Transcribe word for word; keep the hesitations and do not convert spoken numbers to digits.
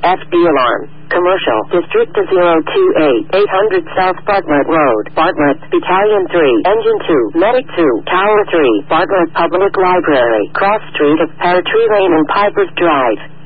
F D alarm. Commercial. District zero two eight, eight hundred South Bartlett Road. Bartlett. Battalion three. Engine two. Medic two. Tower three. Bartlett Public Library. Cross Street of Pear Tree Lane and Pipers Drive.